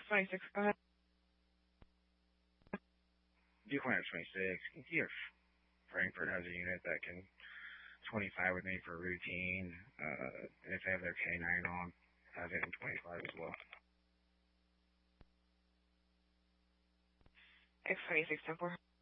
X26, go ahead. Decoy X26, here. Frankfurt has a unit that can 25 with me for routine, and if they have their K9 on, have it in 25 as well. X26, 10-4.